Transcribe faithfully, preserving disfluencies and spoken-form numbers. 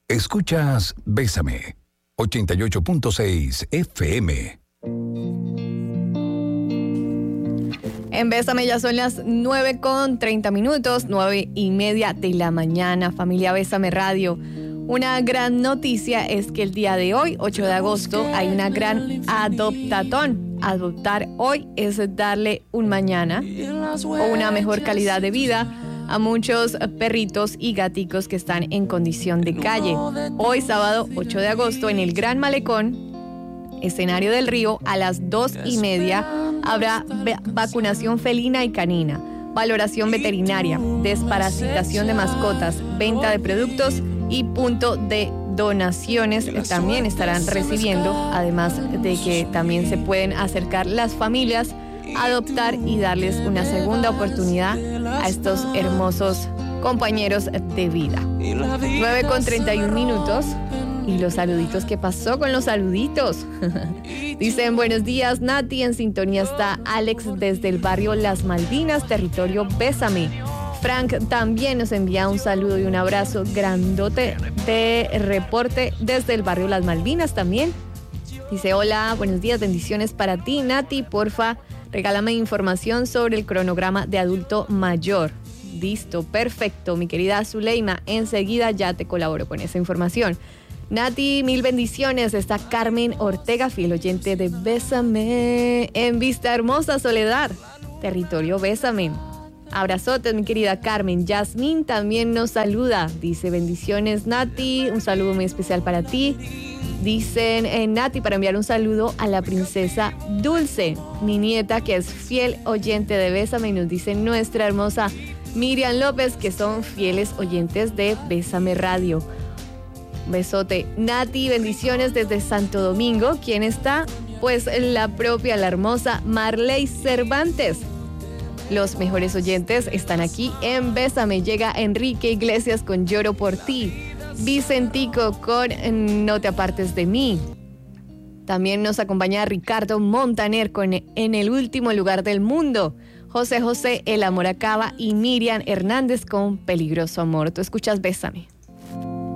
Escuchas Bésame, ochenta y ocho punto seis F M. En Bésame ya son las nueve con treinta minutos, nueve y media de la mañana, familia Bésame Radio. Una gran noticia es que el día de hoy, ocho de agosto, hay una gran adoptatón. Adoptar hoy es darle un mañana o una mejor calidad de vida a muchos perritos y gaticos que están en condición de calle. Hoy, sábado ocho de agosto, en el Gran Malecón, escenario del Río, a las dos y media, habrá vacunación felina y canina, valoración veterinaria, desparasitación de mascotas, venta de productos y punto de donaciones también estarán recibiendo, además de que también se pueden acercar las familias a adoptar y darles una segunda oportunidad a estos hermosos compañeros de vida. nueve con treinta y un minutos. Y los saluditos, ¿qué pasó con los saluditos? Dicen, buenos días, Nati, en sintonía está Alex desde el barrio Las Malvinas, territorio Bésame. Frank también nos envía un saludo y un abrazo grandote de reporte desde el barrio Las Malvinas también. Dice, hola, buenos días, bendiciones para ti, Nati, porfa, regálame información sobre el cronograma de adulto mayor. Listo, perfecto, mi querida Zuleima, enseguida ya te colaboro con esa información. Nati, mil bendiciones. Está Carmen Ortega, fiel oyente de Bésame en Vista Hermosa, Soledad, territorio Bésame. Abrazotes, mi querida Carmen. Yasmín también nos saluda. Dice, bendiciones, Nati. Un saludo muy especial para ti. Dicen, eh, Nati, para enviar un saludo a la princesa Dulce, mi nieta, que es fiel oyente de Bésame. Y nos dice nuestra hermosa Miriam López, que son fieles oyentes de Bésame Radio. Besote. Nati, bendiciones desde Santo Domingo. ¿Quién está? Pues la propia, la hermosa Marley Cervantes. Los mejores oyentes están aquí en Bésame. Llega Enrique Iglesias con Lloro por ti. Vicentico con No te apartes de mí. También nos acompaña Ricardo Montaner con En el último lugar del mundo. José José, El amor acaba, y Miriam Hernández con Peligroso amor. Tú escuchas Bésame.